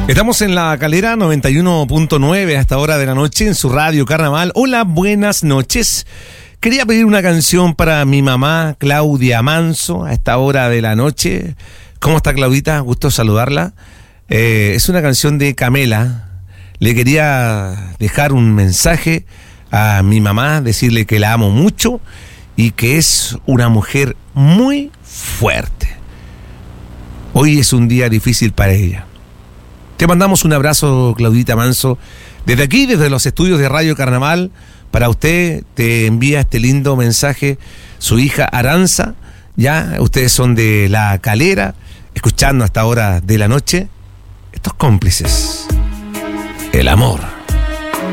Estamos en La Calera 91.9 a esta hora de la noche en su radio Carnaval. Hola, buenas noches. Quería pedir una canción para mi mamá Claudia Manso a esta hora de la noche. ¿Cómo está, Claudita? Gusto saludarla. Es una canción de Camela. Le quería dejar un mensaje a mi mamá, decirle que la amo mucho y que es una mujer muy fuerte. Hoy es un día difícil para ella. Te mandamos un abrazo, Claudita Manso. Desde aquí, desde los estudios de Radio Carnaval, para usted te envía este lindo mensaje su hija Aranza. Ya, ustedes son de La Calera, escuchando a esta hora de la noche estos cómplices. El amor.